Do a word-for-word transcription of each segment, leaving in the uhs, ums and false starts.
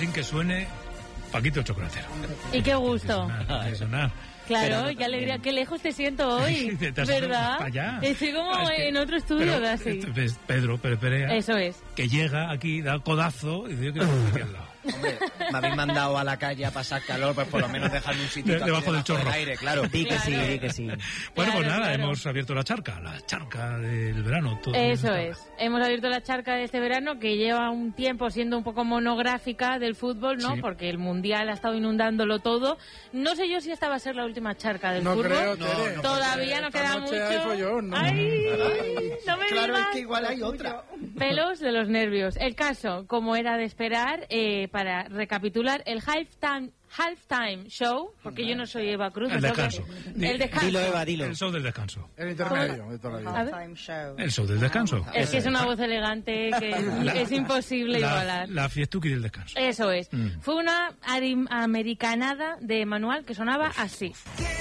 sin que suene Paquito el Chocolatero. Y qué gusto. Eso nada. Claro, qué alegría, qué lejos te siento hoy, ¿verdad? Estoy como es que, en otro estudio pero, casi. Pedro Pérez Perea. Eso es. Que llega aquí, da el codazo y dice que no está aquí al lado. Hombre, me habéis mandado a la calle a pasar calor, pues por lo menos dejarme un sitio de, debajo del chorro. Del aire, claro. Di que claro. sí, di que sí. Bueno, claro, pues nada, claro. hemos abierto la charca, la charca del verano. Todo Eso es. Hemos abierto la charca de este verano, que lleva un tiempo siendo un poco monográfica del fútbol, ¿no? Sí. Porque el Mundial ha estado inundándolo todo. No sé yo si esta va a ser la última charca del no fútbol. Creo, no, Tere. no, Todavía no nos queda noche mucho. hay follón, ¿no? Ay, no me Claro, digas. es que igual hay otra. Pelos de los nervios. El caso, como era de esperar, eh, para recapitular, el halftime, halftime show, porque yo no soy Eva Cruz. El me toca- descanso. El descanso. Dilo, Eva, dilo. El show del descanso. El intermedio de toda la A vida. ver. El show del descanso. Es que es una voz elegante que es imposible la, igualar. La fiestuki del descanso. Eso es. Mm. Fue una arim- americanada de manual que sonaba así.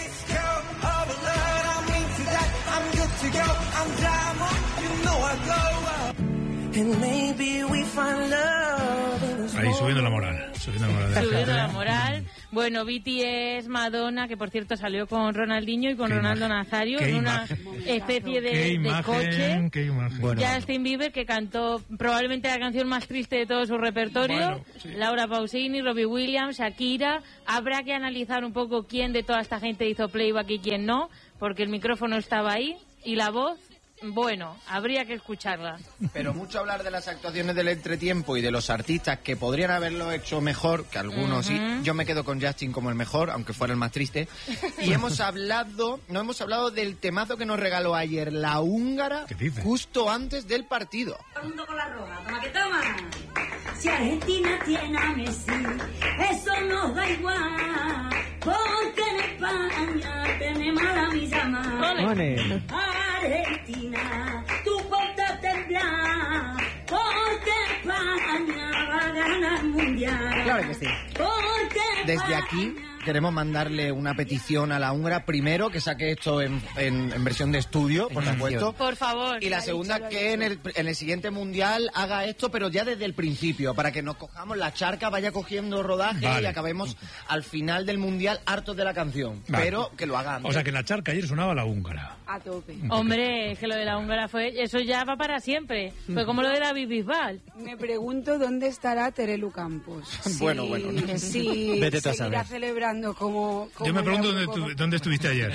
Ahí subiendo la moral. Subiendo la moral. Subiendo la moral. Bueno, B T S, Madonna, que por cierto salió con Ronaldinho y con Qué Ronaldo imagen. Nazario Qué en una imagen. especie de, Qué de imagen, coche. qué imagen. Bueno. Justin Bieber, que cantó probablemente la canción más triste de todo su repertorio. Bueno, sí. Laura Pausini, Robbie Williams, Shakira. Habrá que analizar un poco quién de toda esta gente hizo playback y quién no, porque el micrófono estaba ahí y la voz, bueno, habría que escucharla. Pero mucho hablar de las actuaciones del entretiempo y de los artistas que podrían haberlo hecho mejor, que algunos sí. Ujú. Yo me quedo con Justin como el mejor, aunque fuera el más triste. Y hemos hablado, no hemos hablado del temazo que nos regaló ayer la húngara, ¿Qué dice? justo antes del partido. Todo el mundo con la roja, toma que toma. Si Argentina tiene a Messi, eso nos da igual, porque en España tenemos a la Millama. Ole. Argentina, tú ponte a temblar, porque España va a ganar el mundial. Claro que sí. Porque Desde aquí España- queremos mandarle una petición a la húngara, primero que saque esto en, en- en versión de estudio, por En supuesto. Por favor. Y la segunda, que en el, en el siguiente mundial haga esto, pero ya desde el principio, para que nos cojamos la charca, vaya cogiendo rodaje Vale. y acabemos al final del mundial hartos de la canción. Vale. Pero que lo haga antes. O sea que en la charca ayer sonaba la húngara. A tope. Hombre, es que lo de la húngara fue... Eso ya va para siempre. Fue como lo de David Bisbal. Me pregunto dónde estará Terelu Campos. Bueno, bueno. Sí, Vete tú a seguirá saber. celebrando como, como Yo me en la pregunto dónde, Eurocopa. tu- dónde estuviste ayer.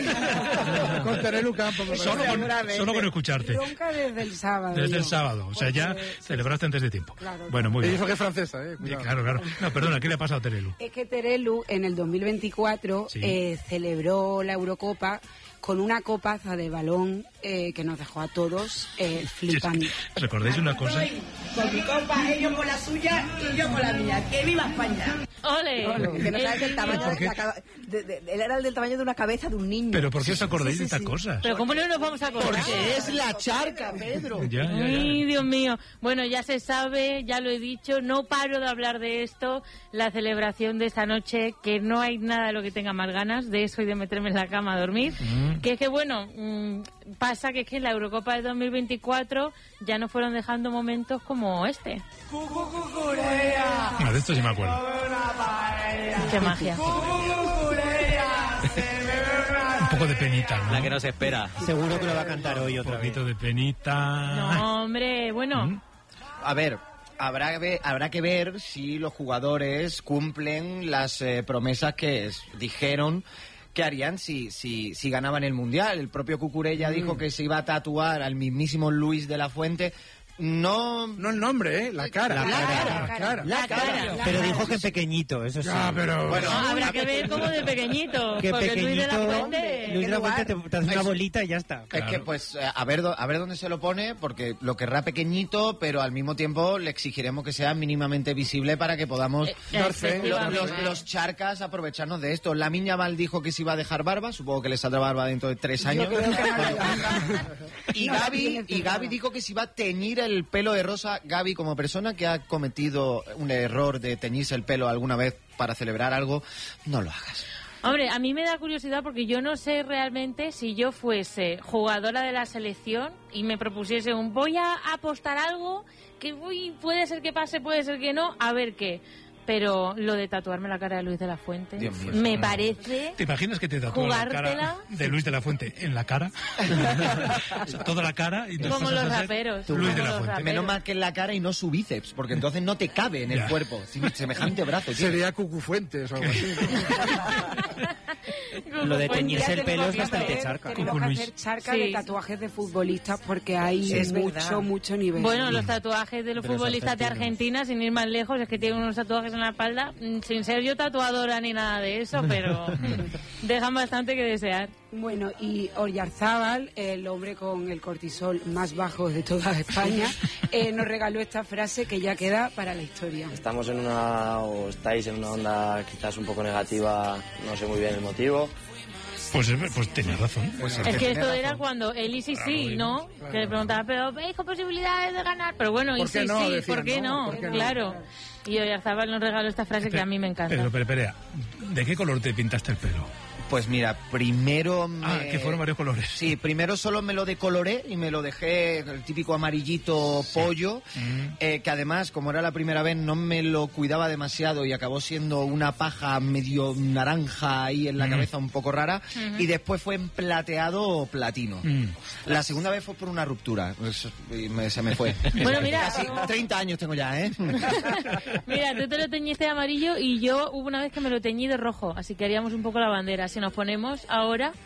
Con Terelu Campos. me Solo parece. con, solo con escucharte. Ronca desde el sábado. Desde yo. el sábado. O sea, ya Porque- celebraste antes de tiempo. Claro, Bueno, muy Y bien. eso que es francesa, eh. Sí, Cuidado. claro, claro. No, perdona, ¿qué le ha pasado a Terelu? Es que Terelu en el dos mil veinticuatro Sí. eh, celebró la Eurocopa con una copaza de balón eh, que nos dejó a todos eh, flipando. ¿Recordáis una cosa? Con mi copa, ellos con la suya y yo con la mía. ¡Que viva España! ¡Ole! Que no sabes el Eh, tamaño ¿Por de qué? la caba- de- de- él era el del tamaño de una cabeza de un niño. ¿Pero por qué os acordáis Sí, de sí, estas sí. cosas? Pero ¿cómo no nos vamos a acordar? Porque es la charca, Pedro. Ya, ya, Ay, ya. Dios mío. Bueno, ya se sabe, ya lo he dicho, no paro de hablar de esto, la celebración de esta noche, que no hay nada de lo que tenga más ganas de eso y de meterme en la cama a dormir. Mm. Que es que, bueno, mm, pasa que es que en la Eurocopa de dos mil veinticuatro ya nos fueron dejando momentos como este. Ah, de esto sí me acuerdo. ¡Qué magia! Un poco de penita, ¿no? La que nos espera. Seguro que lo va a cantar hoy Un otra vez. poquito de penita. No, hombre, bueno... Mm. A ver, habrá que ver, habrá que ver si los jugadores cumplen las eh, promesas que es- dijeron que harían si, si, si ganaban el Mundial. El propio Cucurella dijo que se iba a tatuar al mismísimo Luis de la Fuente. No... No el nombre, eh. La cara. La cara. La cara. La cara. Pero dijo que pequeñito, eso sí. Ya, pero... Bueno, No, habrá que ver como de pequeñito. Que porque Luis de la pequeñito. Fuente... Luis de la Fuente te, te hace una Es- bolita y ya está. Es que, pues, eh, a ver, do- a ver dónde se lo pone, porque lo querrá pequeñito, pero al mismo tiempo le exigiremos que sea mínimamente visible para que podamos Eh, Dar fe. los, efectivamente. los- los charcas aprovecharnos de esto. La Miña Val dijo que se iba a dejar barba, supongo que le saldrá barba dentro de tres años. creo que no. y No la Gaby, tiene y Gaby cerrada. dijo que se iba a teñir el pelo de rosa. Gaby, como persona que ha cometido un error de teñirse el pelo alguna vez para celebrar algo, no lo hagas. Hombre, a mí me da curiosidad porque yo no sé realmente si yo fuese jugadora de la selección y me propusiese un voy a apostar algo que uy, puede ser que pase, puede ser que no, a ver qué. pero lo de tatuarme la cara de Luis de la Fuente Dios mío. me parece... ¿Te imaginas que te tatúa la cara Jugártela. de Luis de la Fuente en la cara? O sea, toda la cara. Y Como pasas los a ser raperos. Luis como de la los Fuente. raperos. Menos mal que en la cara y no su bíceps, porque entonces no te cabe en el Ya. cuerpo. Sin- Semejante brazo, tío. Sería Cucufuentes o algo así. Lo de teñirse el pelo es Tenemos que bastante hacer- charca. Tenemos Cucu que Luis. hacer charca Sí. de tatuajes de futbolistas porque hay Es mucho, verdad. mucho nivel. Bueno, los tatuajes de los De los futbolistas de argentinos. Argentina, sin ir más lejos, es que tienen unos tatuajes en la espalda, mm, sin ser yo tatuadora ni nada de eso, pero dejan bastante que desear. Bueno, y Oyarzábal, el hombre con el cortisol más bajo de toda España, eh, nos regaló esta frase que ya queda para la historia. Estamos en una, o estáis en una onda quizás un poco negativa, no sé muy bien el motivo. Pues, eh, pues tienes razón. Pues Es que tiene esto razón. era cuando él y sí, sí, Claro, ¿no? Que le preguntaba, pero ¿veis con posibilidades de ganar? Pero bueno, y ¿Por qué sí, no? sí, Decían, ¿por qué ¿no? no? ¿Por qué no? Claro. Y Oyarzábal nos regaló esta frase que a mí me encanta. Pero, pero, pero, ¿de qué color te pintaste el pelo? Pues mira, primero me... Ah, que fueron varios colores. Sí, primero solo me lo decoloré y me lo dejé el típico amarillito pollo, Mm. eh, que además, como era la primera vez, no me lo cuidaba demasiado y acabó siendo una paja medio naranja ahí en la Mm. cabeza un poco rara, y después fue en plateado platino. Mm. La segunda vez fue por una ruptura, pues, y me- se me fue. Bueno, mira. Casi treinta años tengo ya, ¿eh? Mira, tú te lo teñiste de amarillo y yo hubo una vez que me lo teñí de rojo, así que haríamos un poco la bandera. Si nos ponemos ahora